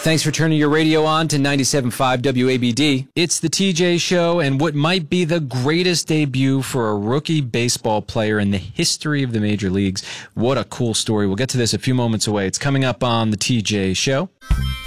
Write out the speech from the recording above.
Thanks for turning your radio on to 97.5 WABD. It's the TJ Show, and what might be the greatest debut for a rookie baseball player in the history of the major leagues. What a cool story. We'll get to this a few moments away. It's coming up on the TJ Show.